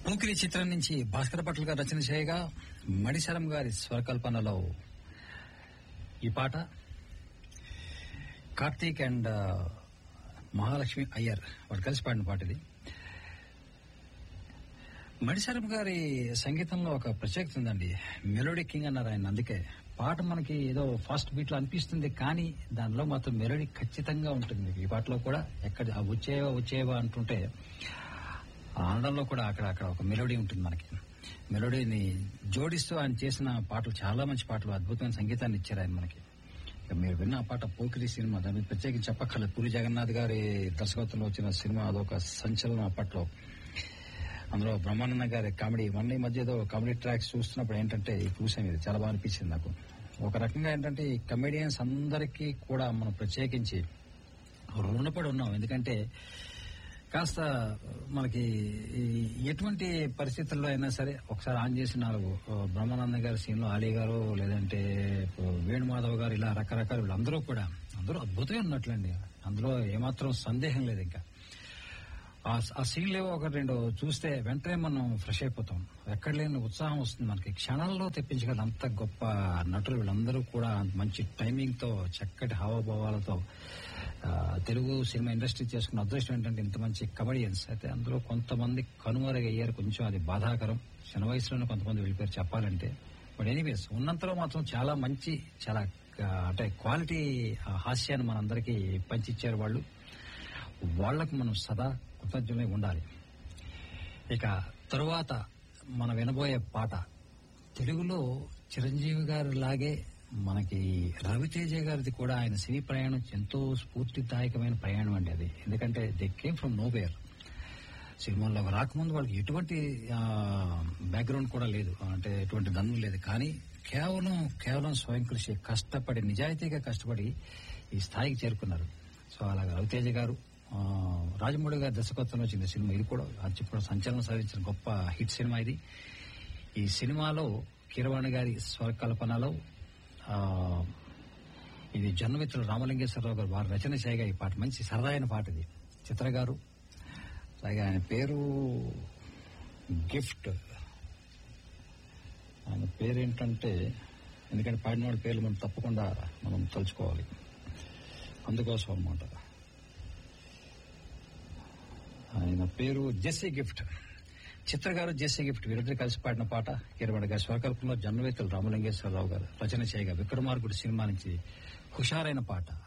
పోకిరి చిత్రం నుంచి భాస్కర భట్ల గారు రచన చేయగా మణిశరం గారి స్వరకల్పనలో ఈ పాట కార్తీక్ అండ్ మహాలక్ష్మి అయ్యర్ వాడు కలిసి పాడిన పాట ఇది. మణిశరం గారి సంగీతంలో ఒక ప్రత్యేకత ఉందండి. మెలోడీ కింగ్ అన్నారు ఆయన. అందుకే పాట మనకి ఏదో ఫాస్ట్ బీట్ లో అనిపిస్తుంది, కానీ దానిలో మాత్రం మెలోడీ ఖచ్చితంగా ఉంటుంది. ఈ పాటలో కూడా ఎక్కడ వచ్చేవా అంటుంటే ఆనందంలో కూడా అక్కడ ఒక మెలోడీ ఉంటుంది. మనకి మెలోడీని జోడిస్తూ ఆయన చేసిన పాటలు చాలా మంచి పాటలు, అద్భుతమైన సంగీతాన్ని ఇచ్చారు ఆయన మనకి. మీరు విన్న ఆ పాట పోకిరి సినిమా, దాని మీద ప్రత్యేకించి చెప్పక్కర్లేదు. పూరి జగన్నాథ్ గారి దర్శకత్వంలో వచ్చిన సినిమా, అదొక సంచలనం అప్పట్లో. అందులో బ్రహ్మానంద గారి కామెడీ, మొన్న ఈ మధ్య ఏదో కామెడీ ట్రాక్స్ చూస్తున్నప్పుడు ఏంటంటే చూసాం, ఇది చాలా బాగా అనిపించింది నాకు. ఒక రకంగా ఏంటంటే ఈ కమెడియన్స్ అందరికీ కూడా మనం ప్రత్యేకించి రుణపడి ఉన్నాం. ఎందుకంటే కాస్త మనకి ఎటువంటి పరిస్థితుల్లో అయినా సరే ఒకసారి ఆన్ చేసి నాలుగు బ్రహ్మానంద గారి సీన్లో అలీ గారు, లేదంటే వేణుమాధవ్ గారు, ఇలా రకరకాల వీళ్ళందరూ కూడా అందరూ అద్భుతంగా ఉన్నట్లండి. అందులో ఏమాత్రం సందేహం లేదు. ఇంకా ఆ సీన్లు ఏవో ఒక రెండు చూస్తే వెంటనే మనం ఫ్రెష్ అయిపోతాం. ఎక్కడ లేని ఉత్సాహం వస్తుంది మనకి. క్షణాల్లో తెప్పించగల అంత గొప్ప నటులు వీళ్ళందరూ కూడా. మంచి టైమింగ్ తో, చక్కటి హావభావాలతో తెలుగు సినిమా ఇండస్ట్రీ చేసుకున్న అదృష్టం ఏంటంటే ఇంత మంచి కమెడియన్స్. అయితే అందులో కొంతమంది కనుమరుగయ్యారు, కొంచెం అది బాధాకరం. చిన్న వయసులోనే కొంతమంది వెళ్ళిపోయారు చెప్పాలంటే. బట్ ఎనీవేస్ ఉన్నంతలో మాత్రం చాలా మంచి, చాలా అంటే క్వాలిటీ హాస్యాన్ని మనందరికీ పంచిచ్చారు వాళ్ళు. వాళ్లకు మనం సదా కృతజ్ఞులై ఉండాలి. ఇక తరువాత మనం వినబోయే పాట తెలుగులో చిరంజీవి గారి లాగే మనకి రవితేజ గారిది కూడా. ఆయన సినీ ప్రయాణం ఎంతో స్ఫూర్తిదాయకమైన ప్రయాణం అండి అది. ఎందుకంటే దే కేమ్ ఫ్రమ్ నోవేర్. సినిమాల్లో రాకముందు వాళ్ళకి ఎటువంటి బ్యాక్గ్రౌండ్ కూడా లేదు, అంటే ఎటువంటి దన్ను లేదు. కానీ కేవలం స్వయం కృషి, కష్టపడి, నిజాయితీగా కష్టపడి ఈ స్థాయికి చేరుకున్నారు. సో అలాగే రవితేజ గారు, రాజమౌళి గారి దర్శకత్వంలో వచ్చిన సినిమా ఇది కూడా సంచలనం సాధించిన గొప్ప హిట్ సినిమా ఇది. ఈ సినిమాలో కీరవాణి గారి స్వరకల్పనలో ఇది జన్మమిత్రులు రామలింగేశ్వరరావు గారు వారు రచన చేయగా ఈ పాట మంచి సరదాయిన పాట ఇది. చిత్ర గారు, అలాగే ఆయన పేరు గిఫ్ట్. ఆయన పేరేంటంటే, ఎందుకంటే పాడిన వాళ్ళ పేర్లు మనం తప్పకుండా మనం తలుచుకోవాలి, అందుకోసం అన్నమాట. ఆయన పేరు జెస్సీ గిఫ్ట్. చిత్ర గారు, జెస్సీ గిఫ్ట్ వీరిద్దరు కలిసి పాడిన పాట. కీరవాణి గారి స్వరకల్పనలో జన్మవేత్తలు రామలింగేశ్వరరావు గారు రచన చేయగా విక్రమార్కుడు సినిమా నుంచి హుషారైన పాట.